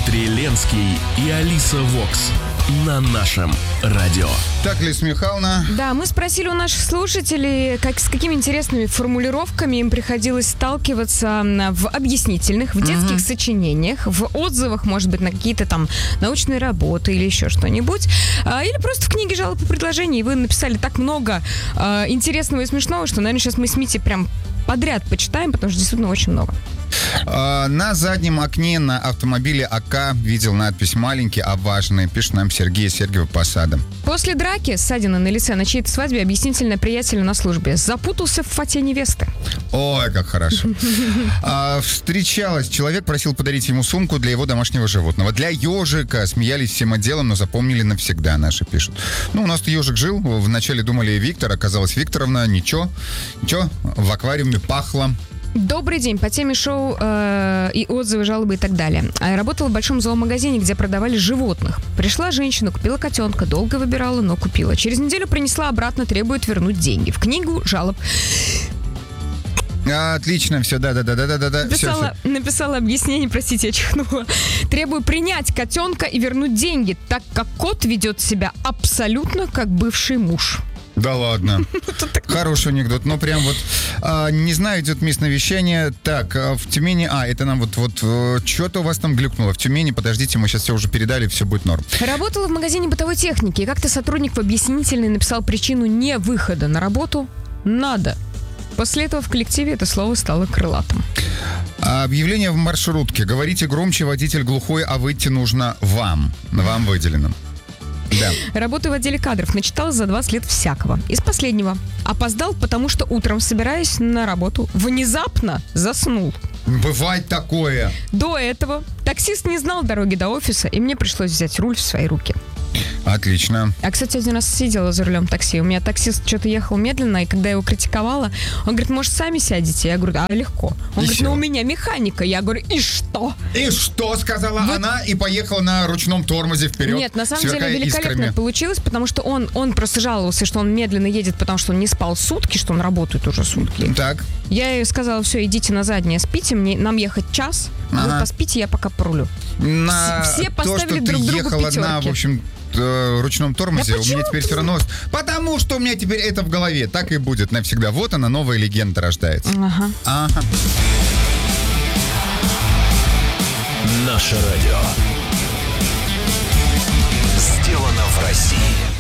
Дмитрий Ленский и Алиса Вокс на нашем радио. Так, Лиза Михайловна. Да, мы спросили у наших слушателей, с какими интересными формулировками им приходилось сталкиваться в объяснительных, в детских сочинениях, в отзывах, может быть, на какие-то там научные работы или еще что-нибудь. Или просто в книге жалоб и предложений. И вы написали так много интересного и смешного, что, наверное, сейчас мы с Митей прям подряд почитаем, потому что действительно очень много. На заднем окне на автомобиле АК видел надпись «Маленький, а важный». Пишет нам Сергей Сергиева Посада. После драки ссадины на лице на чьей-то свадьбе объяснительная приятеля на службе. Запутался в фате невесты. Ой, как хорошо. Встречалась. Человек просил подарить ему сумку для его домашнего животного. Для ежика. Смеялись всем отделом, но запомнили навсегда, наши пишут. Ну, у нас-то ежик жил. Вначале думали Виктор, оказалась Викторовна. Ничего, в аквариуме пахло. Добрый день. По теме шоу и отзывы, жалобы и так далее. Работала в большом зоомагазине, где продавали животных. Пришла женщина, купила котенка, долго выбирала, но купила. Через неделю принесла обратно, требует вернуть деньги. В книгу жалоб. Отлично, все, да. Написала объяснение, простите, я чихнула. Требую принять котенка и вернуть деньги, так как кот ведет себя абсолютно как бывший муж. Да ладно. Хороший анекдот. Но прям вот, не знаю, идет местное вещание. Так, в Тюмени... это нам что-то у вас там глюкнуло. В Тюмени, подождите, мы сейчас все уже передали, все будет норм. Работала в магазине бытовой техники. И как-то сотрудник в объяснительной написал причину не выхода на работу «надо». После этого в коллективе это слово стало крылатым. Объявление в маршрутке. Говорите громче, водитель глухой, а выйти нужно вам. Вам выделено. Да. Работаю в отделе кадров. Начиталась за 20 лет всякого. Из последнего. Опоздал, потому что утром, собираясь на работу, внезапно заснул. Бывает такое. До этого таксист не знал дороги до офиса, и мне пришлось взять руль в свои руки. Отлично. Кстати, один раз сидела за рулем такси. У меня таксист что-то ехал медленно, и когда я его критиковала, он говорит, может, сами сядете? Я говорю, легко. Он говорит, у меня механика. Я говорю, и что? И что, сказала она, и поехала на ручном тормозе вперед. Нет, на самом деле великолепно получилось, потому что он просто жаловался, что он медленно едет, потому что он не спал сутки, что он работает уже сутки. Так. Я ей сказала, все, идите на заднее, спите, нам ехать час, вы поспите, я пока порулю. Все поставили друг другу пятерки. На, в общем, ручном тормозе, у меня теперь все равно... Потому что у меня теперь это в голове. Так и будет навсегда. Вот она, новая легенда рождается. Ага. Наше радио. Сделано в России.